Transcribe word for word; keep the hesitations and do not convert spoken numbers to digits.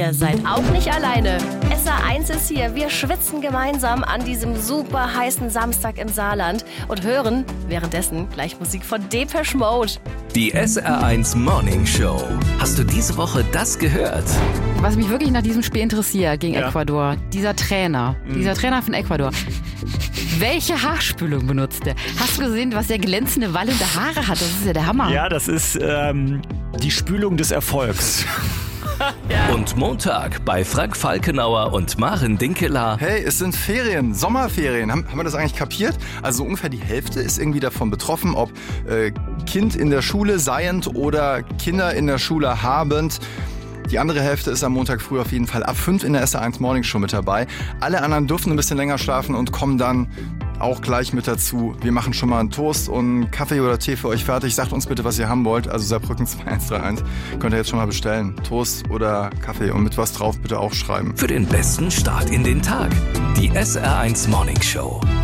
Ihr seid auch nicht alleine. S R eins ist hier. Wir schwitzen gemeinsam an diesem super heißen Samstag im Saarland und hören währenddessen gleich Musik von Depeche Mode. Die S R eins Morning Show. Hast du diese Woche das gehört? Was mich wirklich nach diesem Spiel interessiert gegen Ja. Ecuador, dieser Trainer, mhm. dieser Trainer von Ecuador. Welche Haarspülung benutzt der? Hast du gesehen, was der glänzende, wallende Haare hat? Das ist ja der Hammer. Ja, das ist ähm, die Spülung des Erfolgs. Ja. Und Montag bei Frank Falkenauer und Maren Dinkeler. Hey, es sind Ferien, Sommerferien. Haben, haben wir das eigentlich kapiert? Also ungefähr die Hälfte ist irgendwie davon betroffen, ob äh, Kind in der Schule seiend oder Kinder in der Schule habend. Die andere Hälfte ist am Montag früh auf jeden Fall ab fünf in der S R eins Morning Show mit dabei. Alle anderen dürfen ein bisschen länger schlafen und kommen dann auch gleich mit dazu. Wir machen schon mal einen Toast und Kaffee oder Tee für euch fertig. Sagt uns bitte, was ihr haben wollt. Also Saarbrücken zwei eins drei eins könnt ihr jetzt schon mal bestellen. Toast oder Kaffee und mit was drauf bitte aufschreiben. Für den besten Start in den Tag. Die S R eins Morning Show.